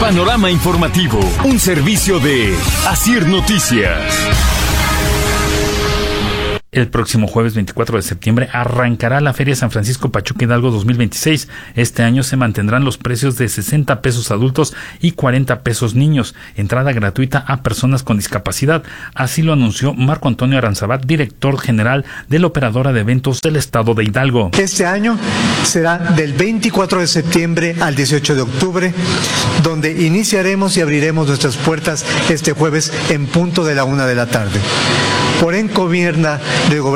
Panorama informativo, un servicio de Asir Noticias. El próximo jueves 24 de septiembre arrancará la Feria San Francisco Pachuca Hidalgo 2026. Este año se mantendrán los precios de 60 pesos adultos y 40 pesos niños. Entrada gratuita a personas con discapacidad. Así lo anunció Marco Antonio Aranzabat, director general de la operadora de eventos del estado de Hidalgo. Este año será del 24 de septiembre al 18 de octubre, donde iniciaremos y abriremos nuestras puertas este jueves en punto de la 1 de la tarde. Por encomienda del gobernador